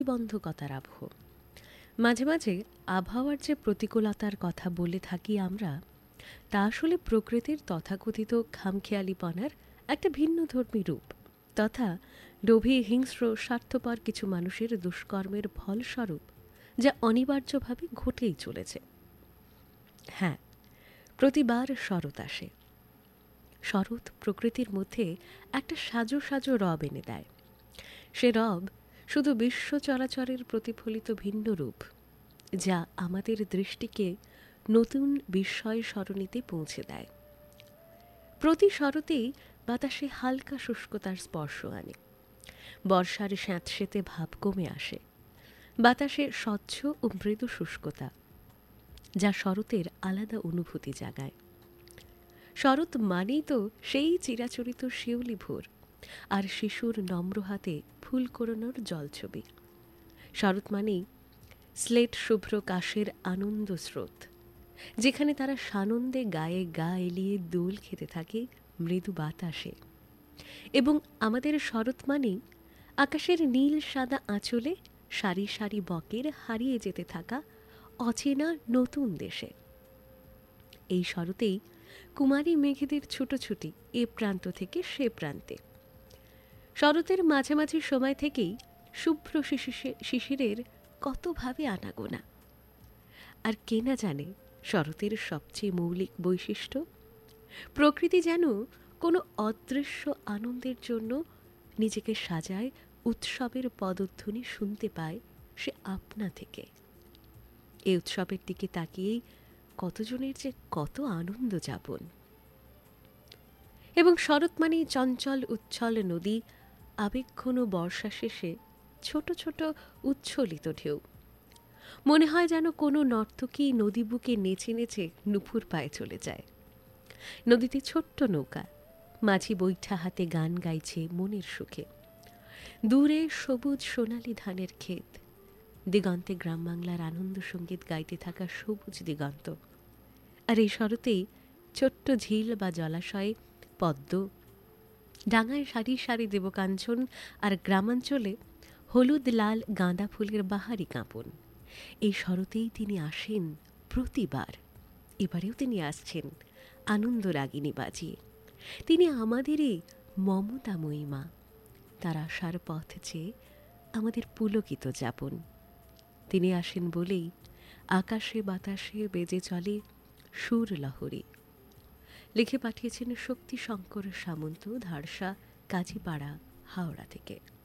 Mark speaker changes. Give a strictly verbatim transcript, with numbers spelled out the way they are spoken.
Speaker 1: প্রতিবন্ধকতার আবহ। মাঝে মাঝে আবহাওয়ার যে প্রতিকূলতার কথা বলে থাকি আমরা, তা আসলে প্রকৃতির তথাকথিত খামখেয়ালিপনার একটা ভিন্নধর্মী রূপ, তথা লোভী, হিংস্র, স্বার্থপর কিছু মানুষের দুষ্কর্মের ফলস্বরূপ, যা অনিবার্যভাবে ঘটেই চলেছে। হ্যাঁ, প্রতিবার শরৎ আসে। শরৎ প্রকৃতির মধ্যে একটা সাজো সাজো রব এনে দেয়। সে রব শুধু বিশ্ব চরাচরের প্রতিফলিত ভিন্ন রূপ, যা আমাদের দৃষ্টিকে নতুন বিস্ময় সরণিতে পৌঁছে দেয়। প্রতি শরতেই বাতাসে হালকা শুষ্কতার স্পর্শ আনে। বর্ষার স্যাঁতসেঁতে ভাব কমে আসে। বাতাসে স্বচ্ছ ও মৃদু শুষ্কতা, যা শরতের আলাদা অনুভূতি জাগায়। শরৎ মানেই তো সেই চিরাচরিত শিউলি ভোর আর শিশুর নম্র হাতে ফুল কোড়ানোর জলছবি। শরৎ মানেই স্লেট শুভ্র কাশের আনন্দ স্রোত, যেখানে তারা সানন্দে গায়ে গা এলিয়ে দোল খেতে থাকে মৃদু বাতাসে। এবং আমাদের শরৎ মানেই আকাশের নীল সাদা আঁচলে সারি সারি বকের হারিয়ে যেতে থাকা অচেনা নতুন দেশে। এই শরতেই কুমারী মেঘেদের ছুটোছুটি এ প্রান্ত থেকে সে প্রান্তে। শরতের মাঝামাঝি সময় থেকেই শুভ্র শিশিরের কতভাবে আনাগোনা। আর কে না জানে শরতের সবচেয়ে মৌলিক বৈশিষ্ট্য, প্রকৃতি যেন কোনো অদৃশ্য আনন্দের জন্য নিজেকে সাজায়, উৎসবের পদধ্বনি শুনতে পায় সে আপনা থেকে। এই উৎসবের দিকে তাকিয়েই কতজনের যে কত আনন্দ যাপন। এবং শরৎ মানেই চঞ্চল উচ্ছল নদী, আবেগঘন বর্ষা শেষে ছোট ছোট উচ্ছ্বলিত ঢেউ। মনে হয় যেন কোনো নর্তকী নদী বুকে নেচে নেচে নুপুর পায়ে চলে যায়। নদীতে ছোট্ট নৌকা, মাঝি বৈঠা হাতে গান গাইছে মনের সুখে। দূরে সবুজ সোনালি ধানের ক্ষেত, দিগন্তে গ্রাম বাংলার আনন্দ সঙ্গীত গাইতে থাকা সবুজ দিগন্ত। আর এই শরতেই ছোট্ট ঝিল বা জলাশয়ে পদ্ম, ডাঙায় সারি সারি দেবকাঞ্চন, আর গ্রামাঞ্চলে হলুদ লাল গাঁদা ফুলের বাহারি কাঁপন। এই শরতেই তিনি আসেন প্রতিবার। এবারেও তিনি আসছেন আনন্দ রাগিনী বাজিয়ে। তিনি আমাদেরই মমতাময়ী মা। তার আসার পথ চেয়ে আমাদের পুলকিত যাপন। তিনি আসেন বলেই আকাশে বাতাসে বেজে চলে সুর লহরী। লিখে পাঠিয়েছেন শক্তি শঙ্কর সামন্ত, ধারসা, কাজীপাড়া, হাওড়া থেকে।